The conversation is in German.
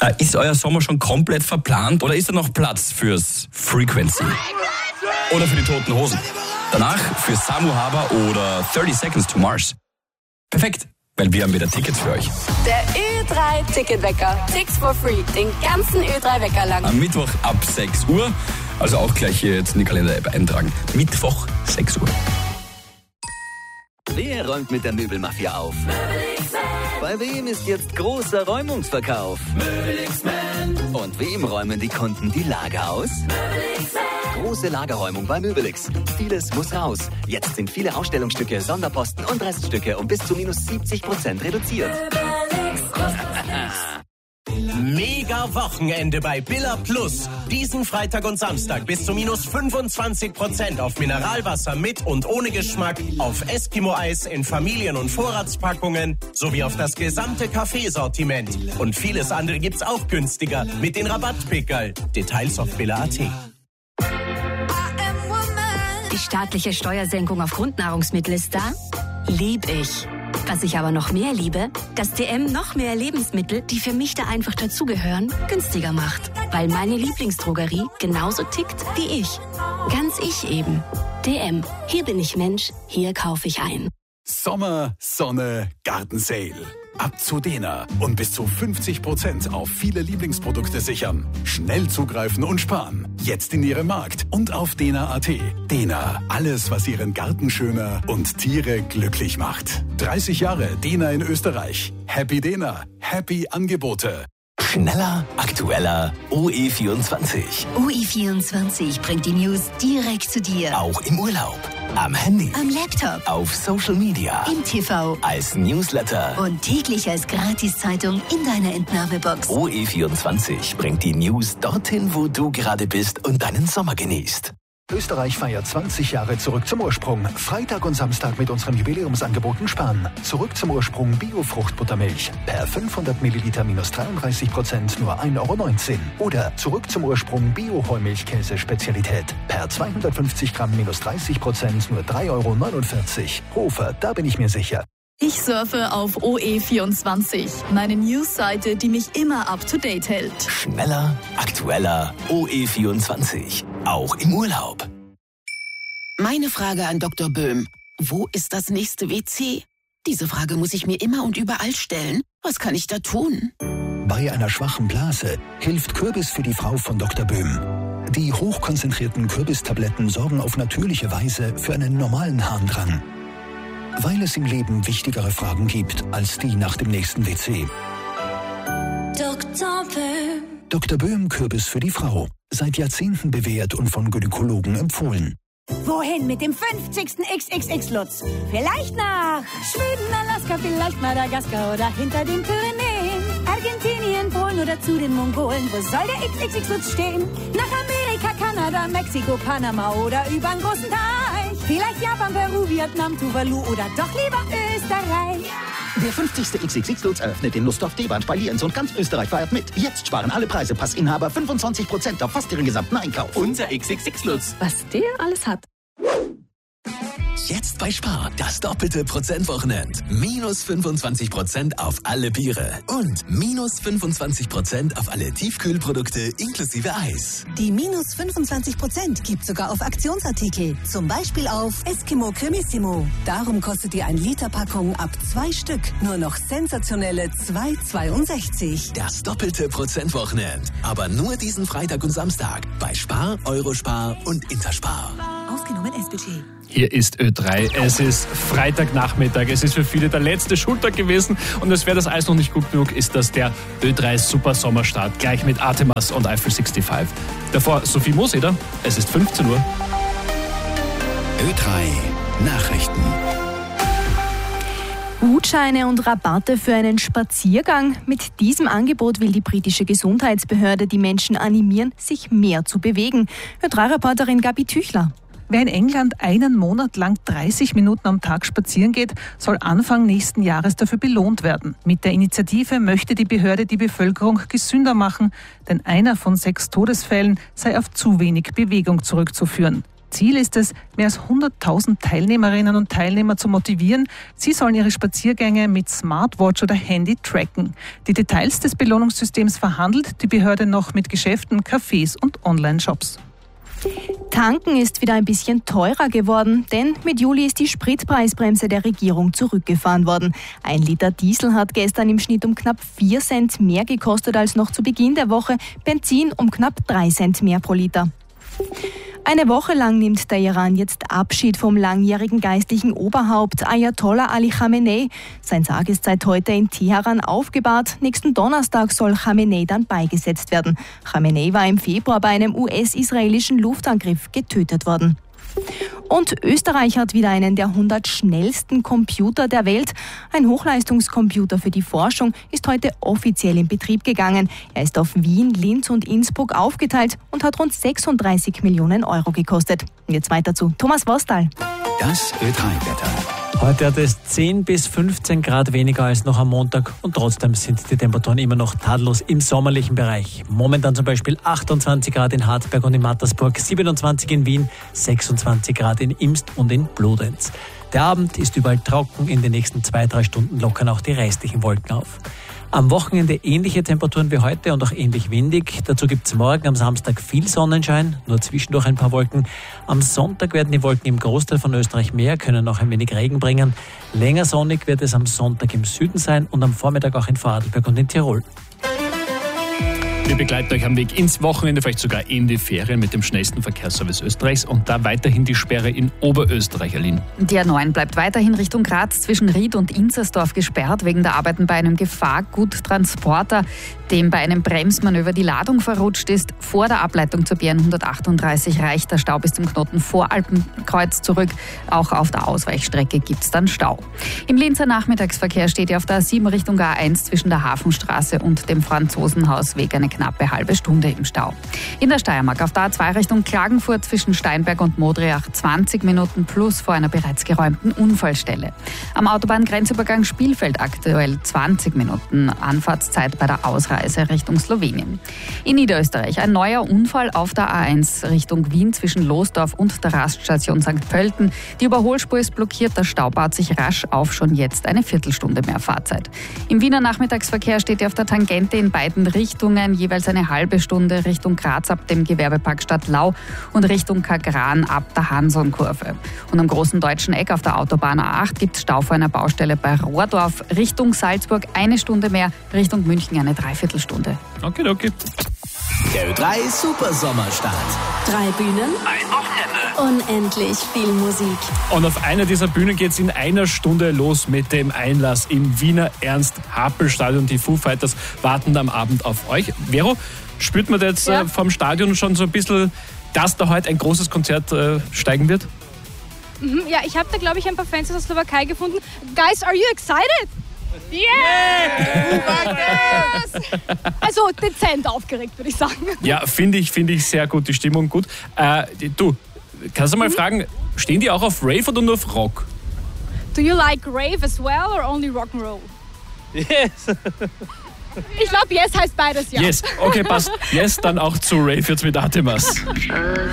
Ist euer Sommer schon komplett verplant oder ist da noch Platz fürs Frequency? Oder für die Toten Hosen? Danach für Samu Haber oder 30 Seconds to Mars. Perfekt, weil wir haben wieder Tickets für euch. Der Ö3-Ticketwecker. 6 for free. Den ganzen Ö3-Wecker lang. Am Mittwoch ab 6 Uhr. Also auch gleich hier jetzt in die Kalender-App eintragen. Mittwoch 6 Uhr. Wer räumt mit der Möbelmafia auf? Bei wem ist jetzt großer Räumungsverkauf? Und wem räumen die Kunden die Lager aus? Große Lagerräumung bei Möbelix. Vieles muss raus. Jetzt sind viele Ausstellungsstücke, Sonderposten und Reststücke um bis zu minus 70% reduziert. Mega Wochenende bei Billa Plus. Diesen Freitag und Samstag bis zu minus 25% auf Mineralwasser mit und ohne Geschmack, auf Eskimo-Eis in Familien- und Vorratspackungen sowie auf das gesamte Kaffeesortiment. Und vieles andere gibt's auch günstiger mit den Rabattpickerl. Details auf billa.at. Die staatliche Steuersenkung auf Grundnahrungsmittel ist da? Lieb ich. Was ich aber noch mehr liebe, dass DM noch mehr Lebensmittel, die für mich da einfach dazugehören, günstiger macht. Weil meine Lieblingsdrogerie genauso tickt wie ich. Ganz ich eben. DM. Hier bin ich Mensch, hier kaufe ich ein. Sommer, Sonne, Gartensale. Ab zu Dena und bis zu 50% auf viele Lieblingsprodukte sichern. Schnell zugreifen und sparen. Jetzt in Ihrem Markt und auf dena.at. Dena, alles, was Ihren Garten schöner und Tiere glücklich macht. 30 Jahre Dena in Österreich. Happy Dena, happy Angebote. Schneller, aktueller, OE24. UI24 bringt die News direkt zu dir. Auch im Urlaub, am Handy, Am Laptop, auf Social Media, im TV als Newsletter. und täglich als Gratiszeitung in deiner Entnahmebox. OE24 bringt die News dorthin, wo du gerade bist und deinen Sommer genießt. Österreich feiert 20 Jahre Zurück zum Ursprung. Freitag und Samstag mit unserem Jubiläumsangeboten sparen. Zurück zum Ursprung Bio-Fruchtbuttermilch. Per 500 Milliliter minus 33% nur 1,19 €. Oder Zurück zum Ursprung Bio-Heumilchkäse-Spezialität. Per 250 Gramm minus 30% nur 3,49 €. Hofer, da bin ich mir sicher. Ich surfe auf OE24, meine Newsseite, die mich immer up-to-date hält. Schneller, aktueller, OE24. Auch im Urlaub. Meine Frage an Dr. Böhm. Wo ist das nächste WC? Diese Frage muss ich mir immer und überall stellen. Was kann ich da tun? Bei einer schwachen Blase hilft Kürbis für die Frau von Dr. Böhm. Die hochkonzentrierten Kürbistabletten sorgen auf natürliche Weise für einen normalen Harndrang. Weil es im Leben wichtigere Fragen gibt als die nach dem nächsten WC. Dr. Böhm Kürbis für die Frau. Seit Jahrzehnten bewährt und von Gynäkologen empfohlen. Wohin mit dem 50. XXX-Lutz? Vielleicht nach Schweden, Alaska, vielleicht Madagaskar oder hinter den Pyrenäen. Argentinien, Polen oder zu den Mongolen. Wo soll der XXX-Lutz stehen? Nach Amerika, Kanada, Mexiko, Panama oder übern großen Teich. Vielleicht Japan, Peru, Vietnam, Tuvalu oder doch lieber Österreich. Der 50. XXX-Lutz eröffnet den Lusthof D-Bahn bei Lienz und ganz Österreich feiert mit. Jetzt sparen alle Preise, Passinhaber 25% auf fast ihren gesamten Einkauf. Unser XXX-Lutz. Was der alles hat. Jetzt bei Spar, das doppelte Prozentwochenend. Minus 25% auf alle Biere und minus 25% auf alle Tiefkühlprodukte inklusive Eis. Die minus 25% gibt sogar auf Aktionsartikel. Zum Beispiel auf Eskimo Cremissimo. Darum kostet die 1-Liter-Packung ab 2 Stück nur noch sensationelle 2,62. Das doppelte Prozentwochenend. Aber nur diesen Freitag und Samstag bei Spar, Eurospar und Interspar. Ausgenommen S-Budget. Hier ist Ö3. Es ist Freitagnachmittag. Es ist für viele der letzte Schultag gewesen. Und es wäre das Eis noch nicht gut genug, ist das der Ö3 Super Sommerstart. Gleich mit Artemas und Eiffel 65. Davor Sophie Moseder. Es ist 15 Uhr. Ö3 Nachrichten. Gutscheine und Rabatte für einen Spaziergang. Mit diesem Angebot will die britische Gesundheitsbehörde die Menschen animieren, sich mehr zu bewegen. Ö3-Reporterin Gabi Tüchler. Wer in England einen Monat lang 30 Minuten am Tag spazieren geht, soll Anfang nächsten Jahres dafür belohnt werden. Mit der Initiative möchte die Behörde die Bevölkerung gesünder machen, denn einer von 6 Todesfällen sei auf zu wenig Bewegung zurückzuführen. Ziel ist es, mehr als 100.000 Teilnehmerinnen und Teilnehmer zu motivieren. Sie sollen ihre Spaziergänge mit Smartwatch oder Handy tracken. Die Details des Belohnungssystems verhandelt die Behörde noch mit Geschäften, Cafés und Online-Shops. Tanken ist wieder ein bisschen teurer geworden, denn mit Juli ist die Spritpreisbremse der Regierung zurückgefahren worden. 1 Liter Diesel hat gestern im Schnitt um knapp 4 Cent mehr gekostet als noch zu Beginn der Woche, Benzin um knapp 3 Cent mehr pro Liter. Eine Woche lang nimmt der Iran jetzt Abschied vom langjährigen geistlichen Oberhaupt Ayatollah Ali Khamenei. Sein Sarg ist seit heute in Teheran aufgebahrt. Nächsten Donnerstag soll Khamenei dann beigesetzt werden. Khamenei war im Februar bei einem US-israelischen Luftangriff getötet worden. Und Österreich hat wieder einen der 100 schnellsten Computer der Welt. Ein Hochleistungscomputer für die Forschung ist heute offiziell in Betrieb gegangen. Er ist auf Wien, Linz und Innsbruck aufgeteilt und hat rund 36 Millionen Euro gekostet. Und jetzt weiter zu Thomas Wostal. Das Ö3-Wetter. Heute hat es 10 bis 15 Grad weniger als noch am Montag und trotzdem sind die Temperaturen immer noch tadellos im sommerlichen Bereich. Momentan zum Beispiel 28 Grad in Hartberg und in Mattersburg, 27 in Wien, 26 Grad in Imst und in Bludenz. Der Abend ist überall trocken, in den nächsten 2-3 Stunden lockern auch die restlichen Wolken auf. Am Wochenende ähnliche Temperaturen wie heute und auch ähnlich windig. Dazu gibt es morgen am Samstag viel Sonnenschein, nur zwischendurch ein paar Wolken. Am Sonntag werden die Wolken im Großteil von Österreich mehr, können auch ein wenig Regen bringen. Länger sonnig wird es am Sonntag im Süden sein und am Vormittag auch in Vorarlberg und in Tirol. Wir begleiten euch am Weg ins Wochenende, vielleicht sogar in die Ferien mit dem schnellsten Verkehrsservice Österreichs und da weiterhin die Sperre in Oberösterreich, Aline. Die A9 bleibt weiterhin Richtung Graz zwischen Ried und Inzersdorf gesperrt wegen der Arbeiten bei einem Gefahrguttransporter, dem bei einem Bremsmanöver die Ladung verrutscht ist. Vor der Ableitung zur BN 138 reicht der Stau bis zum Knoten Voralpenkreuz zurück. Auch auf der Ausweichstrecke gibt es dann Stau. Im Linzer Nachmittagsverkehr steht ihr auf der A7 Richtung A1 zwischen der Hafenstraße und dem Franzosenhausweg eine knappe halbe Stunde im Stau. In der Steiermark auf der A2 Richtung Klagenfurt zwischen Steinberg und Modriach 20 Minuten plus vor einer bereits geräumten Unfallstelle. Am Autobahngrenzübergang Spielfeld aktuell 20 Minuten Anfahrtszeit bei der Ausreise Richtung Slowenien. In Niederösterreich ein neuer Unfall auf der A1 Richtung Wien zwischen Losdorf und der Raststation St. Pölten. Die Überholspur ist blockiert, der Stau baut sich rasch auf, schon jetzt eine Viertelstunde mehr Fahrzeit. Im Wiener Nachmittagsverkehr steht ihr auf der Tangente in beiden Richtungen jeweils eine halbe Stunde Richtung Graz ab dem Gewerbepark Stadtlau und Richtung Kagran ab der Hansonkurve. Und am Großen Deutschen Eck auf der Autobahn A8 gibt es Stau vor einer Baustelle bei Rohrdorf. Richtung Salzburg eine Stunde mehr, Richtung München eine Dreiviertelstunde. Okay. Der Ö3 Super Sommerstart. 3 Bühnen, ein Wochenende, unendlich viel Musik. Und auf einer dieser Bühnen geht es in einer Stunde los mit dem Einlass im Wiener Ernst-Happel-Stadion. Die Foo Fighters warten am Abend auf euch. Vero, spürt man jetzt vom Stadion schon so ein bisschen, dass da heute ein großes Konzert steigen wird? Ja, ich habe da, glaube ich, ein paar Fans aus der Slowakei gefunden. Guys, are you excited? Yeah! Also dezent aufgeregt, würde ich sagen. Ja, finde ich sehr gut, die Stimmung gut. Du, kannst du mal fragen, stehen die auch auf Rave oder nur auf Rock? Do you like Rave as well or only Rock'n'Roll? Yes. Ich glaube, Yes heißt beides, ja. Yes, okay, passt. Yes, dann auch zu Rave jetzt mit Artemas.